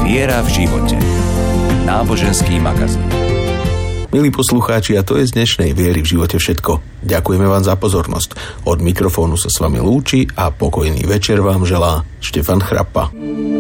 Viera v živote. Náboženský magazín. Milí poslucháči, a to je z dnešnej Viery v živote všetko. Ďakujeme vám za pozornosť. Od mikrofónu sa s vami lúči a pokojný večer vám želá Štefan Chrappa.